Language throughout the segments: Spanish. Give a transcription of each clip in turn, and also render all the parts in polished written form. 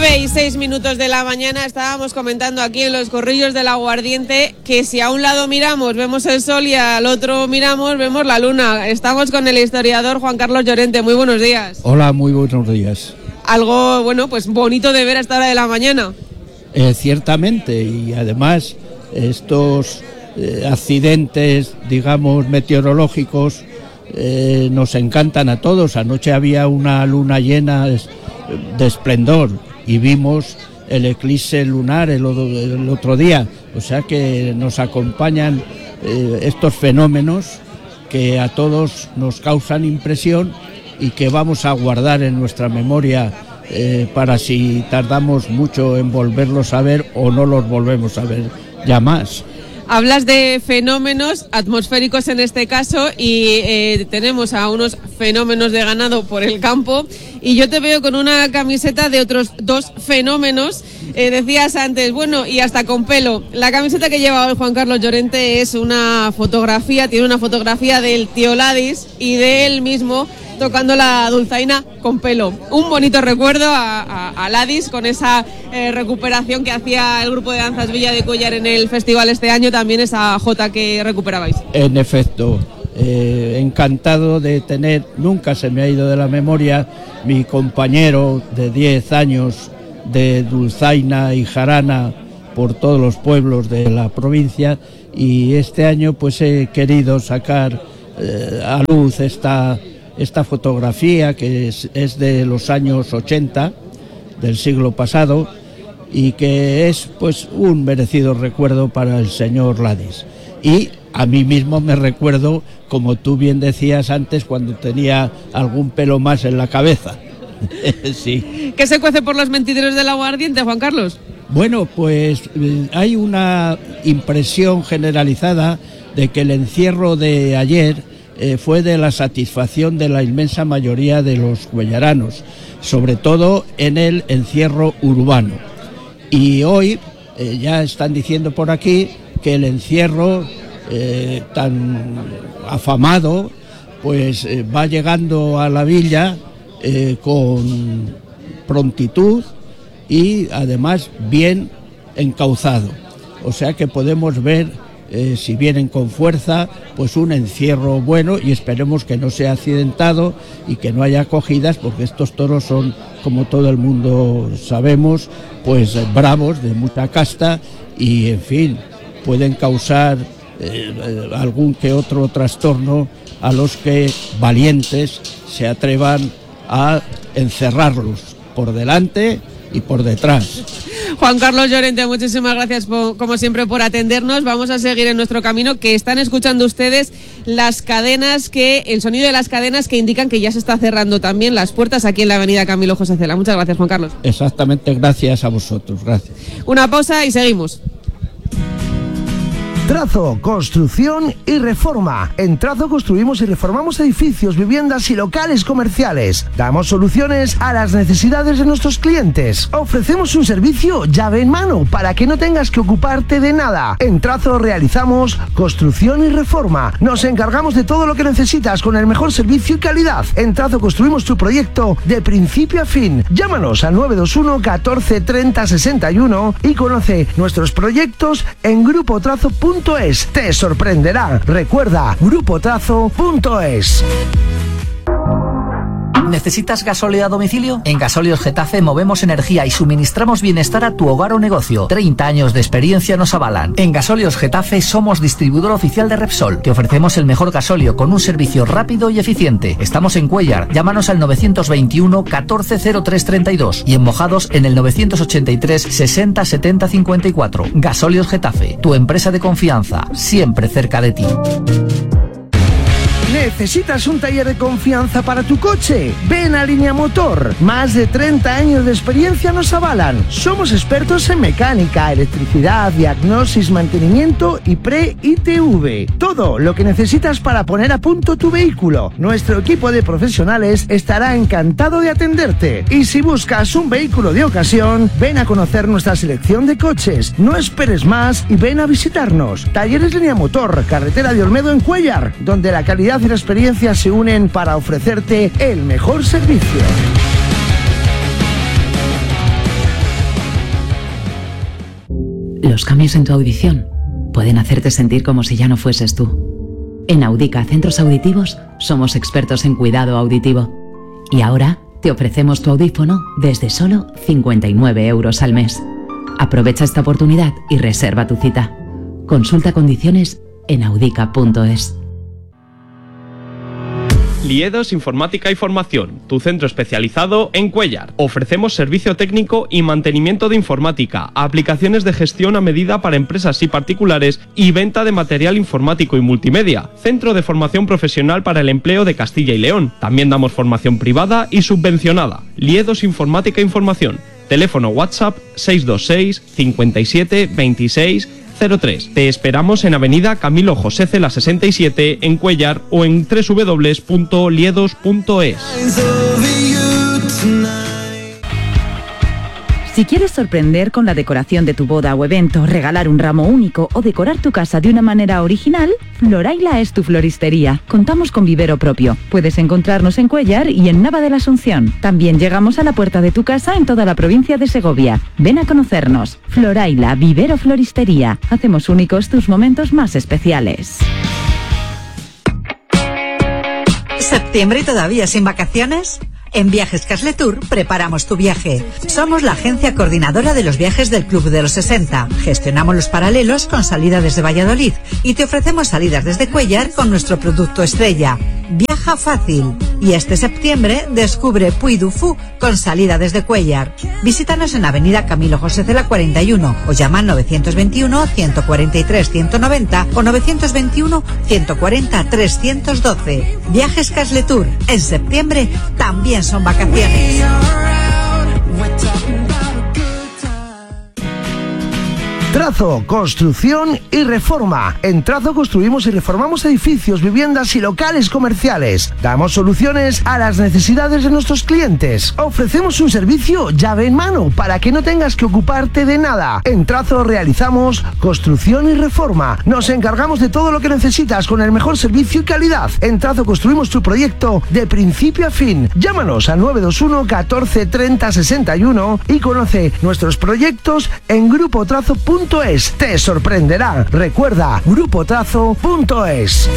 9:06 de la mañana. Estábamos comentando aquí en los corrillos del Aguardiente que si a un lado miramos vemos el sol y al otro miramos vemos la luna. Estamos con el historiador Juan Carlos Llorente. Muy buenos días. Hola, muy buenos días. Algo, bueno, pues bonito de ver a esta hora de la mañana. Ciertamente, y además estos accidentes, digamos, meteorológicos nos encantan a todos. Anoche había una luna llena de esplendor y vimos el eclipse lunar el otro día, o sea que nos acompañan estos fenómenos que a todos nos causan impresión y que vamos a guardar en nuestra memoria para si tardamos mucho en volverlos a ver o no los volvemos a ver ya más. Hablas de fenómenos atmosféricos en este caso y tenemos a unos fenómenos de ganado por el campo y yo te veo con una camiseta de otros dos fenómenos. Decías antes, bueno, y hasta con pelo. La camiseta que lleva hoy Juan Carlos Llorente es una fotografía, tiene una fotografía del tío Ladis y de él mismo tocando la dulzaina con pelo. Un bonito recuerdo a Ladis con esa recuperación que hacía el grupo de danzas Villa de Cuéllar en el festival este año, también esa jota que recuperabais. En efecto, encantado de tener, nunca se me ha ido de la memoria, mi compañero de 10 años de dulzaina y jarana por todos los pueblos de la provincia, y este año pues he querido sacar a luz esta fotografía que es de los años 80 del siglo pasado y que es pues un merecido recuerdo para el señor Ladis. Y a mí mismo me recuerdo, como tú bien decías antes, cuando tenía algún pelo más en la cabeza. Sí. ¿Qué se cuece por los mentideros del Aguardiente, Juan Carlos? Bueno, pues hay una impresión generalizada de que el encierro de ayer fue de la satisfacción de la inmensa mayoría de los cuellaranos, sobre todo en el encierro urbano. Y hoy ya están diciendo por aquí que el encierro tan afamado pues va llegando a la villa con prontitud y además bien encauzado. O sea que podemos ver, si vienen con fuerza, pues un encierro bueno, y esperemos que no sea accidentado y que no haya cogidas, porque estos toros son, como todo el mundo sabemos, pues bravos, de mucha casta, y en fin, pueden causar algún que otro trastorno a los que valientes se atrevan a encerrarlos por delante y por detrás. Juan Carlos Llorente, muchísimas gracias como siempre por atendernos. Vamos a seguir en nuestro camino, que están escuchando ustedes las cadenas, el sonido de las cadenas que indican que ya se está cerrando también las puertas aquí en la avenida Camilo José Cela. Muchas gracias, Juan Carlos. Exactamente, gracias a vosotros, gracias. Una pausa y seguimos. Trazo, construcción y reforma. En Trazo construimos y reformamos edificios, viviendas y locales comerciales. Damos soluciones a las necesidades de nuestros clientes. Ofrecemos un servicio llave en mano para que no tengas que ocuparte de nada. En Trazo realizamos construcción y reforma. Nos encargamos de todo lo que necesitas con el mejor servicio y calidad. En Trazo construimos tu proyecto de principio a fin. Llámanos al 921 14 30 61 y conoce nuestros proyectos en grupotrazo.es. Te sorprenderá. Recuerda, grupotrazo.es. ¿Necesitas gasóleo a domicilio? En Gasóleos Getafe movemos energía y suministramos bienestar a tu hogar o negocio. 30 años de experiencia nos avalan. En Gasóleos Getafe somos distribuidor oficial de Repsol. Te ofrecemos el mejor gasóleo con un servicio rápido y eficiente. Estamos en Cuéllar. Llámanos al 921 14 03 32 y en Mojados en el 983 60 70 54. Gasóleos Getafe, tu empresa de confianza, siempre cerca de ti. ¿Necesitas un taller de confianza para tu coche? Ven a Línea Motor. Más de 30 años de experiencia nos avalan. Somos expertos en mecánica, electricidad, diagnosis, mantenimiento y pre-ITV. Todo lo que necesitas para poner a punto tu vehículo. Nuestro equipo de profesionales estará encantado de atenderte. Y si buscas un vehículo de ocasión, ven a conocer nuestra selección de coches. No esperes más y ven a visitarnos. Talleres Línea Motor, carretera de Olmedo en Cuéllar, donde la calidad y la experiencia se unen para ofrecerte el mejor servicio. Los cambios en tu audición pueden hacerte sentir como si ya no fueses tú. En Audica Centros Auditivos somos expertos en cuidado auditivo. Y ahora te ofrecemos tu audífono desde solo 59 € al mes. Aprovecha esta oportunidad y reserva tu cita. Consulta condiciones en audica.es. Liedos Informática y Formación, tu centro especializado en Cuéllar. Ofrecemos servicio técnico y mantenimiento de informática, aplicaciones de gestión a medida para empresas y particulares y venta de material informático y multimedia. Centro de formación profesional para el empleo de Castilla y León. También damos formación privada y subvencionada. Liedos Informática y Formación. Teléfono WhatsApp 626 57 26 03. Te esperamos en Avenida Camilo José Cela 67 en Cuéllar o en www.liedos.es. Si quieres sorprender con la decoración de tu boda o evento, regalar un ramo único o decorar tu casa de una manera original, Floraila es tu floristería. Contamos con vivero propio. Puedes encontrarnos en Cuéllar y en Nava de la Asunción. También llegamos a la puerta de tu casa en toda la provincia de Segovia. Ven a conocernos. Floraila, vivero floristería. Hacemos únicos tus momentos más especiales. ¿Septiembre y todavía sin vacaciones? En Viajes Casletur preparamos tu viaje. Somos la agencia coordinadora de los viajes del Club de los 60. Gestionamos los paralelos con salida desde Valladolid y te ofrecemos salidas desde Cuéllar con nuestro producto estrella. Viaja fácil. Y este septiembre descubre Puy du Fou con salida desde Cuéllar. Visítanos en Avenida Camilo José Cela 41 o llama al 921 143 190 o 921 140 312. Viajes Casletur. En septiembre también son vacaciones. Trazo, construcción y reforma. En Trazo construimos y reformamos edificios, viviendas y locales comerciales. Damos soluciones a las necesidades de nuestros clientes. Ofrecemos un servicio llave en mano para que no tengas que ocuparte de nada. En Trazo realizamos construcción y reforma. Nos encargamos de todo lo que necesitas con el mejor servicio y calidad. En Trazo construimos tu proyecto de principio a fin. Llámanos al 921 14 30 61 y conoce nuestros proyectos en grupotrazo.es. Te sorprenderá. Recuerda, grupotrazo.es.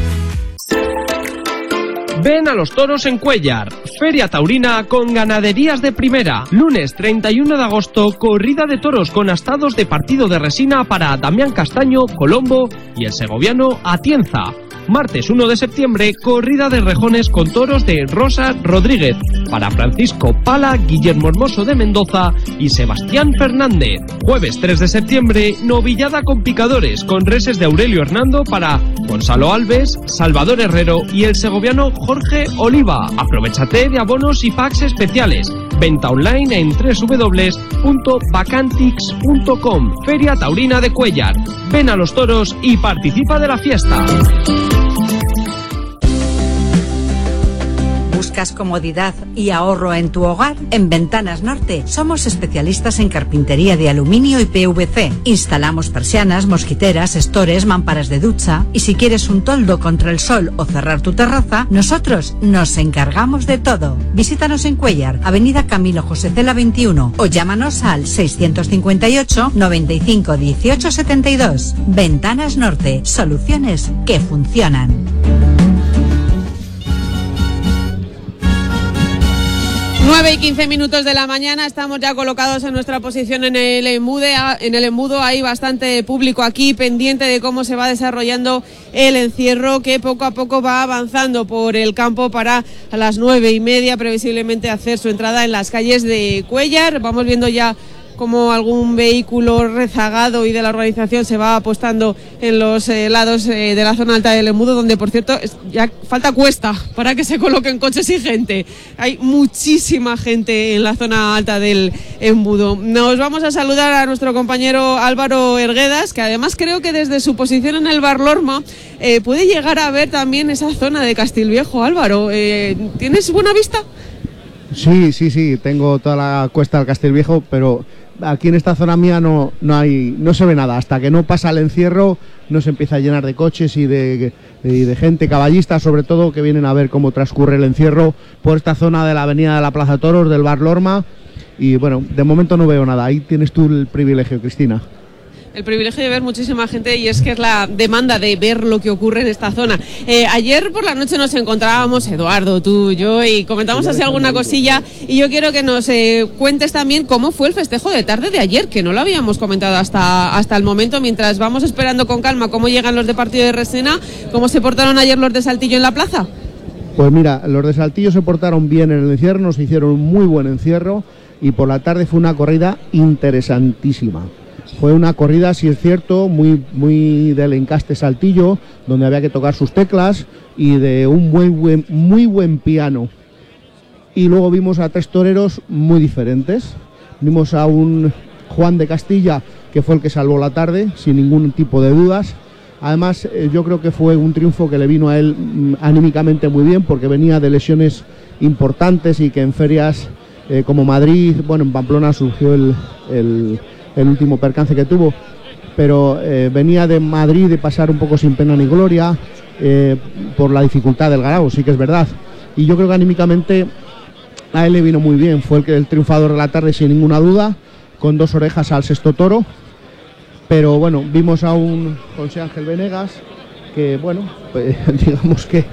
Ven a los toros en Cuéllar. Feria taurina con ganaderías de primera. Lunes 31 de agosto, corrida de toros con astados de partido de resina para Damián Castaño, Colombo y el segoviano Atienza. Martes 1 de septiembre, corrida de rejones con toros de Rosa Rodríguez para Francisco Pala, Guillermo Hermoso de Mendoza y Sebastián Fernández. Jueves 3 de septiembre, novillada con picadores con reses de Aurelio Hernando para Gonzalo Alves, Salvador Herrero y el segoviano Jorge Oliva. Aprovechate de abonos y packs especiales. Venta online en www.vacantix.com. Feria Taurina de Cuéllar. Ven a los toros y participa de la fiesta. ¿Buscas comodidad y ahorro en tu hogar? En Ventanas Norte somos especialistas en carpintería de aluminio y PVC. Instalamos persianas, mosquiteras, estores, mámparas de ducha. Y si quieres un toldo contra el sol o cerrar tu terraza, nosotros nos encargamos de todo. Visítanos en Cuéllar, Avenida Camilo José Cela 21 o llámanos al 658 95 18 72. Ventanas Norte, soluciones que funcionan. 9 y 15 minutos de la mañana, estamos ya colocados en nuestra posición en el embudo. Hay bastante público aquí pendiente de cómo se va desarrollando el encierro, que poco a poco va avanzando por el campo para a las 9:30 previsiblemente hacer su entrada en las calles de Cuéllar. Vamos viendo ya como algún vehículo rezagado y de la organización se va apostando en los lados de la zona alta del embudo, donde por cierto ya falta cuesta para que se coloquen coches y gente. Hay muchísima gente en la zona alta del embudo. Nos vamos a saludar a nuestro compañero Álvaro Erguedas, que además creo que desde su posición en el Bar Lorma puede llegar a ver también esa zona de Castilviejo. Álvaro, ¿tienes buena vista? Sí, tengo toda la cuesta del Castilviejo, pero aquí en esta zona mía no se ve nada. Hasta que no pasa el encierro no se empieza a llenar de coches y de gente, caballistas sobre todo, que vienen a ver cómo transcurre el encierro por esta zona de la avenida de la Plaza de Toros, del Bar Lorma. Y bueno, de momento no veo nada. Ahí tienes tú el privilegio, Cristina. El privilegio de ver muchísima gente, y es que es la demanda de ver lo que ocurre en esta zona. Ayer por la noche nos encontrábamos, Eduardo, tú, yo, y comentamos así alguna cosilla, y yo quiero que nos cuentes también cómo fue el festejo de tarde de ayer, que no lo habíamos comentado hasta el momento, mientras vamos esperando con calma cómo llegan los de Partido de Resina. ¿Cómo se portaron ayer los de Saltillo en la plaza? Pues mira, los de Saltillo se portaron bien en el encierro, nos hicieron un muy buen encierro, y por la tarde fue una corrida interesantísima. Fue una corrida, si es cierto, muy del encaste Saltillo, donde había que tocar sus teclas, y de un muy buen piano. Y luego vimos a 3 toreros muy diferentes. Vimos a un Juan de Castilla, que fue el que salvó la tarde, sin ningún tipo de dudas. Además, yo creo que fue un triunfo que le vino a él anímicamente muy bien, porque venía de lesiones importantes, y que en ferias como Madrid, bueno, en Pamplona surgió el último percance que tuvo, pero venía de Madrid de pasar un poco sin pena ni gloria por la dificultad del ganado, sí que es verdad, y yo creo que anímicamente a él le vino muy bien. Fue el triunfador de la tarde sin ninguna duda, con 2 orejas al 6º toro, pero bueno, vimos a un José Ángel Venegas que, bueno, pues, digamos que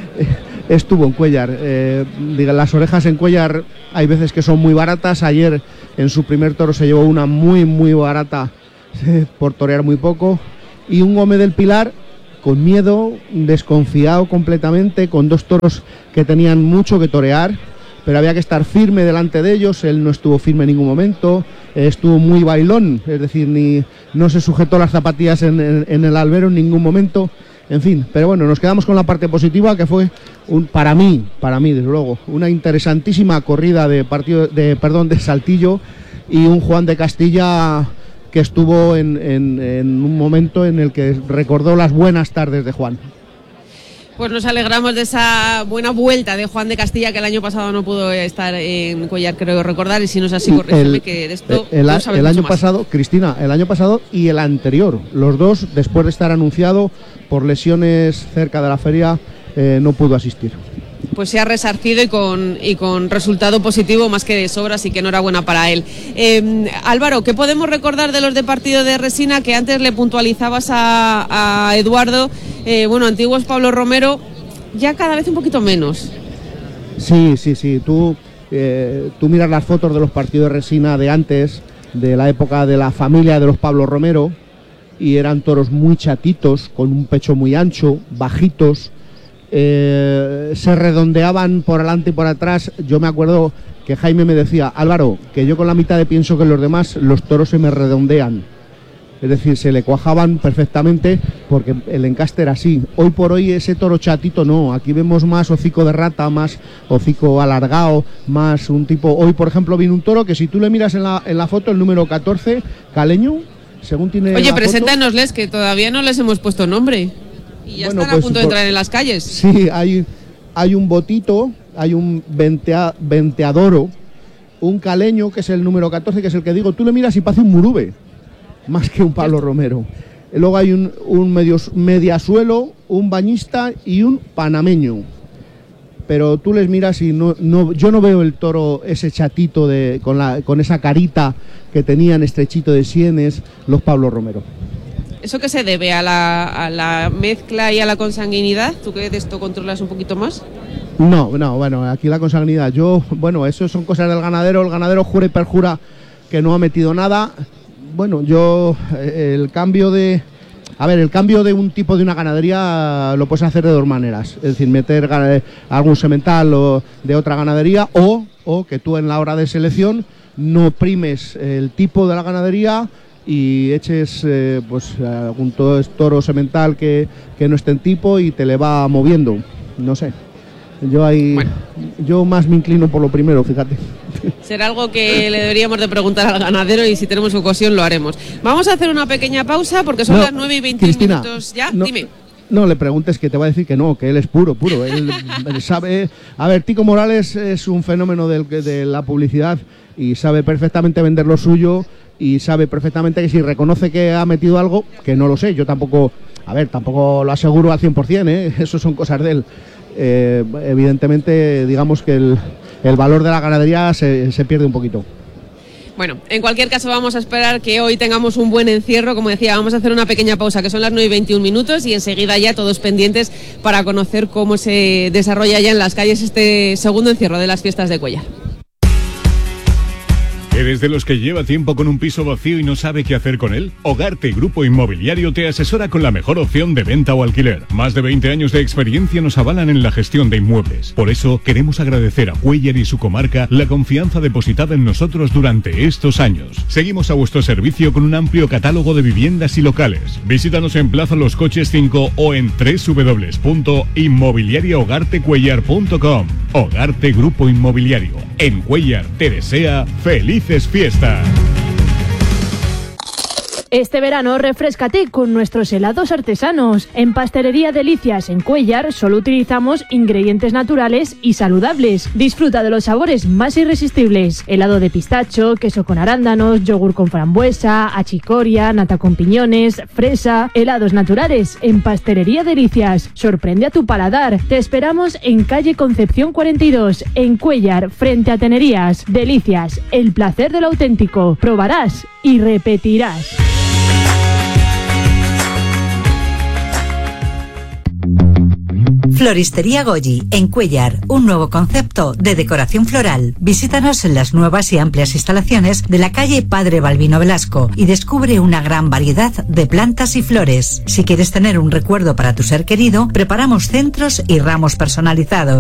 estuvo en Cuéllar. Las orejas en Cuéllar hay veces que son muy baratas. Ayer en su primer toro se llevó una muy barata por torear muy poco, y un Gómez del Pilar con miedo, desconfiado completamente, con 2 toros que tenían mucho que torear, pero había que estar firme delante de ellos. Él no estuvo firme en ningún momento, estuvo muy bailón, es decir, no se sujetó las zapatillas en el albero en ningún momento. En fin, pero bueno, nos quedamos con la parte positiva, que fue para mí desde luego, una interesantísima corrida de Saltillo, y un Juan de Castilla que estuvo en un momento en el que recordó las buenas tardes de Juan. Pues nos alegramos de esa buena vuelta de Juan de Castilla, que el año pasado no pudo estar en Cuéllar, creo recordar, y si no es así, corrígeme, que de esto el año pasado, Cristina, el año pasado y el anterior, los dos, después de estar anunciado por lesiones cerca de la feria, no pudo asistir. Pues se ha resarcido y con resultado positivo más que de sobra, así que enhorabuena para él. Álvaro, ¿qué podemos recordar de los de Partido de Resina, que antes le puntualizabas a Eduardo? Antiguos Pablo Romero, ya cada vez un poquito menos. Sí. Tú miras las fotos de los Partidos de Resina de antes, de la época de la familia de los Pablo Romero, y eran toros muy chatitos, con un pecho muy ancho, bajitos. Se redondeaban por adelante y por atrás. Yo me acuerdo que Jaime me decía: Álvaro, que yo con la mitad de pienso que los demás, los toros se me redondean. Es decir, se le cuajaban perfectamente, porque el encaste era así. Hoy por hoy ese toro chatito no, aquí vemos más hocico de rata, más hocico alargado, más un tipo... Hoy, por ejemplo, vino un toro que, si tú le miras en la foto, el número 14, caleño, según tiene... Oye, preséntanosles, que todavía no les hemos puesto nombre. Y ya están a punto de entrar en las calles. Sí, hay un botito, hay un venteadoro, un caleño, que es el número 14, que es el que digo, tú le miras y parece un murube, más que un Pablo Romero. Luego hay un mediasuelo, un bañista y un panameño. Pero tú les miras y yo no veo el toro ese chatito con esa carita que tenían, estrechito de sienes, los Pablo Romero. ¿Eso qué se debe? ¿A la mezcla y a la consanguinidad? ¿Tú que de esto controlas un poquito más? No, bueno, aquí la consanguinidad, eso son cosas del ganadero. El ganadero jura y perjura que no ha metido nada. Bueno, el cambio de un tipo de una ganadería lo puedes hacer de 2 maneras. Es decir, meter algún semental o de otra ganadería, o que tú en la hora de selección no primes el tipo de la ganadería y eches algún toro semental que no esté en tipo y te le va moviendo. No sé. Yo más me inclino por lo primero, fíjate. Será algo que le deberíamos de preguntar al ganadero, y si tenemos ocasión lo haremos. Vamos a hacer una pequeña pausa porque son las 9:20 Cristina, minutos ya. Dime. No le preguntes, que te va a decir que no, que él es puro. Él sabe. A ver, Tico Morales es un fenómeno de la publicidad y sabe perfectamente vender lo suyo, y sabe perfectamente que si reconoce que ha metido algo, que no lo sé, yo tampoco lo aseguro al 100%, eso son cosas de él. Evidentemente, digamos que el valor de la ganadería se pierde un poquito. Bueno, en cualquier caso vamos a esperar que hoy tengamos un buen encierro. Como decía, vamos a hacer una pequeña pausa, que son las 9:21 y enseguida ya todos pendientes para conocer cómo se desarrolla ya en las calles este segundo encierro de las fiestas de Cuéllar. ¿Eres de los que lleva tiempo con un piso vacío y no sabe qué hacer con él? Hogarte Grupo Inmobiliario te asesora con la mejor opción de venta o alquiler. Más de 20 años de experiencia nos avalan en la gestión de inmuebles. Por eso queremos agradecer a Cuéllar y su comarca la confianza depositada en nosotros durante estos años. Seguimos a vuestro servicio con un amplio catálogo de viviendas y locales. Visítanos en Plaza Los Coches 5 o en www.inmobiliariohogartecuellar.com. Hogarte Grupo Inmobiliario. En Cuéllar te desea felices fiestas. Este verano refréscate con nuestros helados artesanos. En Pastelería Delicias en Cuéllar solo utilizamos ingredientes naturales y saludables. Disfruta de los sabores más irresistibles: helado de pistacho, queso con arándanos, yogur con frambuesa, achicoria, nata con piñones, fresa. Helados naturales en Pastelería Delicias. Sorprende a tu paladar. Te esperamos en calle Concepción 42, en Cuéllar, frente a Tenerías. Delicias, el placer del auténtico. Probarás y repetirás. Floristería Goyi, en Cuéllar, un nuevo concepto de decoración floral. Visítanos en las nuevas y amplias instalaciones de la calle Padre Balbino Velasco y descubre una gran variedad de plantas y flores. Si quieres tener un recuerdo para tu ser querido, preparamos centros y ramos personalizados.